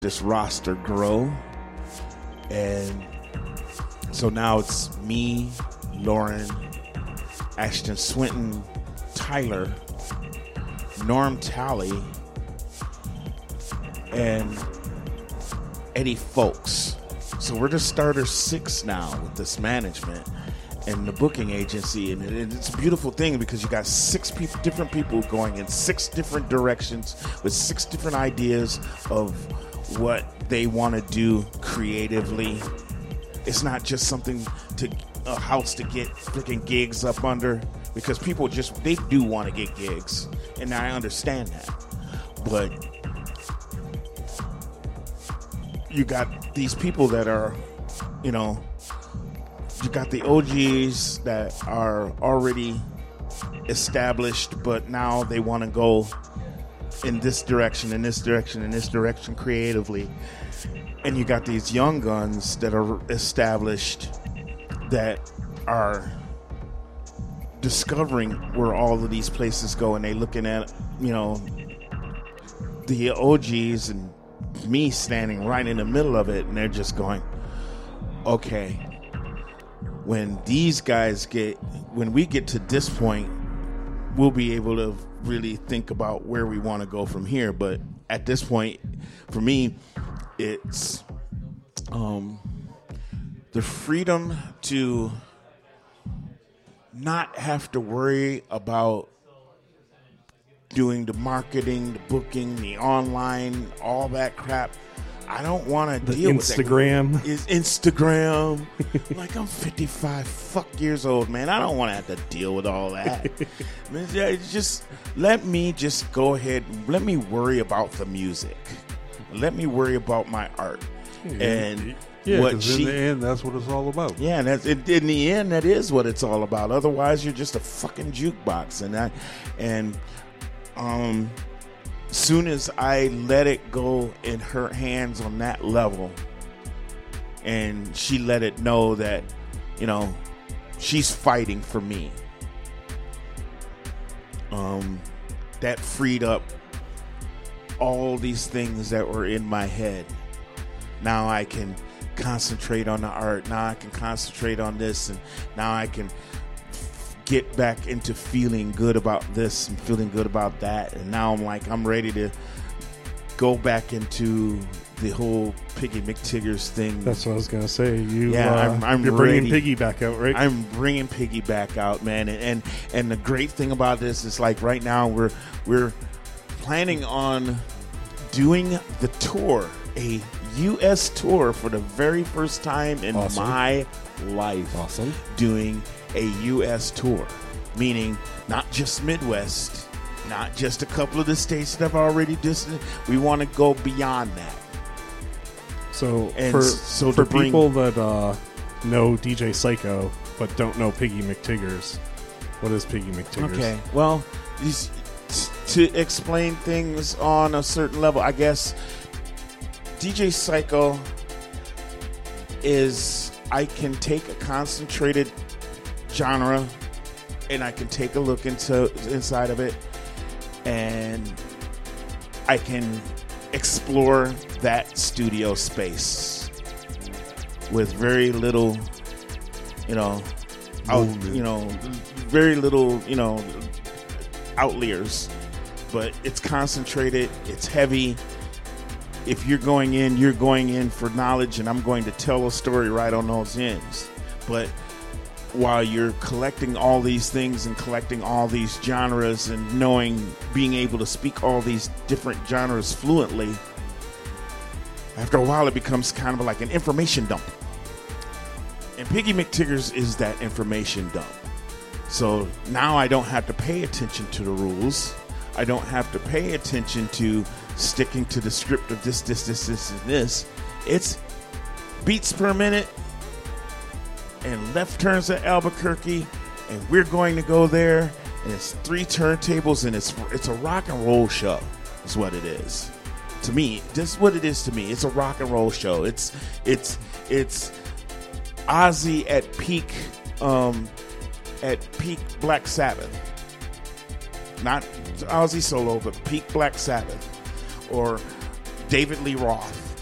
this roster grow, and so now it's me, Lauren, Ashton Swinton, Tyler, Norm Talley, and Eddie Folks. So we're the starter 6 now with this management and the booking agency, and it's a beautiful thing because you got 6 different people going in 6 different directions with 6 different ideas of what they want to do creatively. It's not just something to a house to get freaking gigs up under, because people they do want to get gigs, and I understand that, but you got these people that are, you got the OGs that are already established, but now they want to go in this direction, in this direction, in this direction creatively. And you got these young guns that are established that are discovering where all of these places go, and they looking at, the OGs and me standing right in the middle of it, and they're just going, okay, when we get to this point, we'll be able to really think about where we want to go from here. But at this point, for me, it's the freedom to not have to worry about doing the marketing, the booking, the online, all that crap. I don't want to deal with that. Instagram. Like, I'm 55 years old, man. I don't want to have to deal with all that. Just let me just go ahead. Let me worry about the music. Let me worry about my art. And in the end, that's what it's all about. Yeah, in the end, that is what it's all about. Otherwise, you're just a fucking jukebox. And soon as I let it go in her hands on that level, and she let it know that, she's fighting for me, that freed up all these things that were in my head. Now I can concentrate on the art. Now I can concentrate on this, and now I can get back into feeling good about this and feeling good about that. And now I'm ready to go back into the whole Piggy McTiggers thing. That's what I was gonna say. You're bringing Piggy back out, right? I'm bringing Piggy back out, man. And the great thing about this is, like, right now we're planning on doing the tour, a U.S. tour for the very first time in my life. Awesome. Doing a U.S. tour, meaning not just Midwest, not just a couple of the states that have already distant. We want to go beyond that. So for people that know DJ Psycho but don't know Piggy McTiggers, what is Piggy McTiggers? Okay, well, to explain things on a certain level, I guess DJ Psycho is, I can take a concentrated genre and I can take a look inside of it, and I can explore that studio space with very little, very little, outliers, but it's concentrated, it's heavy. If you're going in for knowledge, and I'm going to tell a story right on those ends. But while you're collecting all these things and collecting all these genres and being able to speak all these different genres fluently, after a while it becomes kind of like an information dump. And Piggy McTiggers is that information dump. So now I don't have to pay attention to the rules. I don't have to pay attention to sticking to the script of this, and this. It's beats per minute and left turns at Albuquerque, and we're going to go there, and it's 3 turntables, and it's a rock and roll show is what it is. To me, this is what it is to me. It's a rock and roll show. It's Ozzy at peak Black Sabbath. Not Ozzy solo, but peak Black Sabbath. Or David Lee Roth.